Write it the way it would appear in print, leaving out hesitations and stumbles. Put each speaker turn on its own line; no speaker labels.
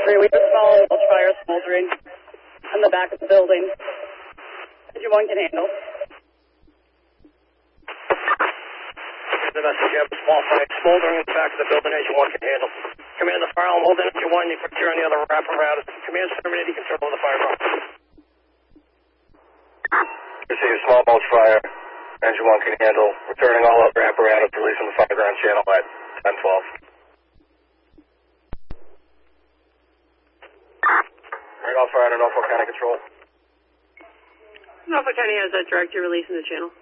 3, we have a small mulch fire smoldering in the back of the building. Engine 1 can handle.
The message, you have a small fire smoldering in the back of the building, Engine 1 can handle. Command the fire alarm, hold Engine 1, you procure any other apparatus. Command terminating control of the fire alarm.
Receive small mulch fire. Engine 1 can handle. Returning all other apparatus, releasing the fireground channel at 1012. Right off fire to Norfolk County Control.
Norfolk County has that director releasing the channel.